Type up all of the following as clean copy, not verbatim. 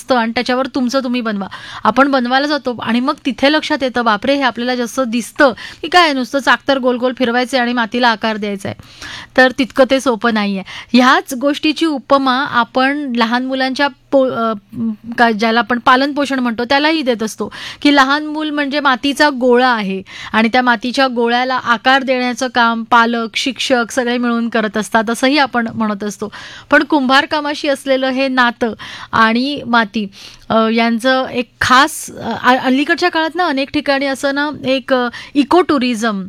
असतं आणि त्याच्यावर तुमचं तुम्ही बनवा. आपण बनवायला जातो आणि मग तिथे लक्षात येतं बापरे हे आपल्याला जसं दिसतं की काय नुसतं चाकतर गोल गोल फिरवायचे आणि मातीला आकार द्यायचा आहे, तर तितकं ते सोपं नाही आहे. ह्याच गोष्टीची उपमा आपण लहान मुलांच्या ज्याला आपण पालनपोषण म्हणतो त्यालाही देत असतो, की लहान मूल म्हणजे मातीचा गोळा आहे आणि त्या मातीच्या गोळ्याला आकार देण्याचं काम पालक शिक्षक सगळे मिळून करत असतात असंही आपण म्हणत असतो. पण कुंभारकामाशी असलेलं हे नातं आणि माती यांचं एक खास अलीकडच्या काळात ना अनेक ठिकाणी असं ना एक इको टुरिझम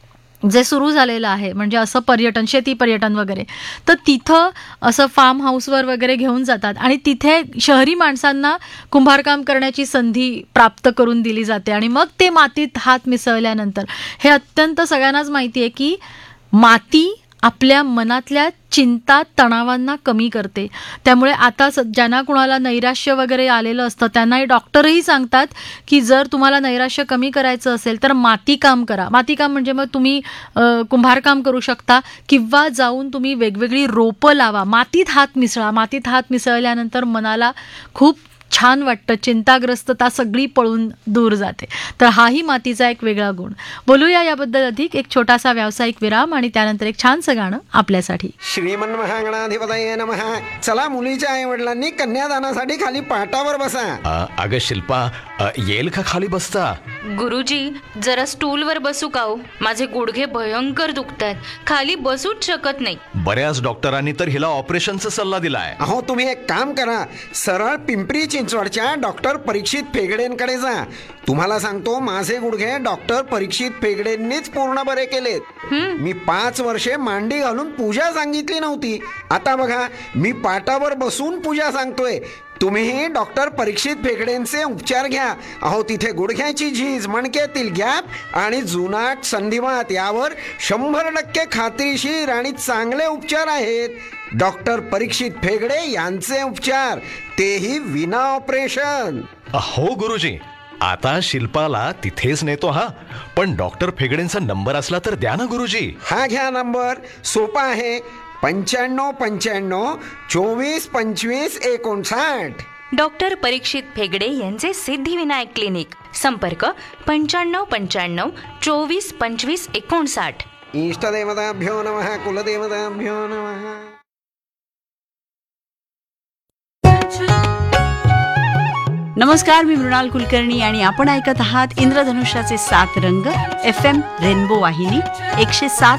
जे सुरू झालेलं आहे, म्हणजे असं पर्यटन शेती पर्यटन वगैरे, तर तिथं असं फार्म हाऊसवर वगैरे घेऊन जातात आणि तिथे शहरी माणसांना कुंभारकाम करण्याची संधी प्राप्त करून दिली जाते आणि मग ते मातीत हात मिसळल्यानंतर हे अत्यंत सगळ्यांनाच माहिती आहे की माती आपल्या मनातल्या चिंता तणावांना कमी करते. त्यामुळे आता ज्यांना कुणाला नैराश्य वगैरे आलेलं असतं त्यांनाही डॉक्टरही सांगतात की जर तुम्हाला नैराश्य कमी करायचं असेल तर मातीकाम करा. मातीकाम म्हणजे मग तुम्ही कुंभारकाम करू शकता किंवा जाऊन तुम्ही वेगवेगळी रोपं लावा, मातीत हात मिसळा. मातीत हात मिसळल्यानंतर मनाला खूप छान वाटतं, चिंताग्रस्तता सगळी पळून दूर जाते. तर हाही मातीचा एक वेगळा गुण. बोलूया याबद्दल अधिक एक छोटासा व्यावसायिक विराम आणि त्यानंतर एक छानसं गाणं आपल्यासाठी. श्रीमन महागणाधिपतये नमः. चला, मुलीच्या आई वडिलांनी कन्यादानासाठी खाली पाटावर बसा. अगं शिल्पा, येईल का खाली बसता? गुरुजी, जरा स्टूलवर बसू का हो? माझे गुडघे भयंकर दुखतात, खाली बसूच शकत नाही. बऱ्याच डॉक्टरांनी तर हिला ऑपरेशनचा सल्ला दिलाय. अहो, तुम्ही एक काम करा, सरळ पिंपरी चिंचवडच्या डॉक्टर परीक्षित फेगडेंकडे जा. तुम्हाला सांगतो, माझे गुडघे डॉक्टर परीक्षित फेगडेंनीच पूर्ण बरे केलेत. मी 5 वर्षे मांडी घालून पूजा सांगितली नव्हती. आता बघा, मी पाटावर बसून पूजा सांगतोय. तुम्हीही डॉक्टर परीक्षित फेगडेंचे उपचार घ्या. अहो, तिथे गुडघ्याची झीज, मणक्यातील गॅप आणि जुनाट संधिवात यावर 100% खात्रीशीर आणि चांगले उपचार आहेत. डॉक्टर परीक्षित फेगडे यांचे उपचार, तेही विना ऑपरेशन. हो गुरुजी, आता शिल्पाला तिथेच नेतो. हा, पण डॉक्टर फेगडेंचा नंबर असला तर द्या ना गुरुजी. हा घ्या नंबर, सोपा आहे. 9595 24 25 59. डॉक्टर परीक्षित फेगडे यांचे सिद्धिविनायक क्लिनिक. संपर्क 9595 24 25 59. इष्टदेवताभ्यो नमः, कुलदेवताभ्यो नमः. नमस्कार, मी मृणाल कुलकर्णी आणि आपण ऐकत आहात इंद्रधनुष्याचे 7 रंग FM रेनबो वाहिनी 107